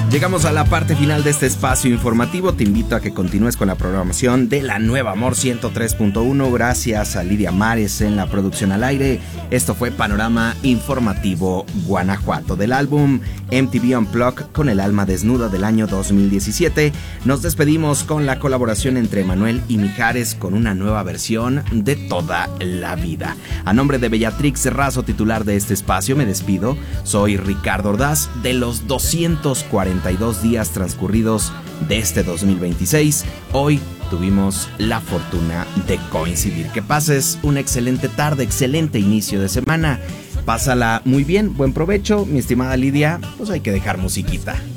Llegamos a la parte final de este espacio informativo. Te invito a que continúes con la programación de la nueva Amor 103.1. Gracias a Lidia Mares en la producción al aire. Esto fue Panorama Informativo Guanajuato, del álbum MTV Unplugged con el alma desnuda del año 2017. Nos despedimos con la colaboración entre Manuel y Mijares con una nueva versión de Toda la Vida. A nombre de Bellatrix Razo, titular de este espacio, me despido. Soy Ricardo Ordaz. De los 242 días transcurridos de este 2026, hoy tuvimos la fortuna de coincidir. Que pases una excelente tarde, excelente inicio de semana. Pásala muy bien, buen provecho, mi estimada Lidia. Pues hay que dejar musiquita.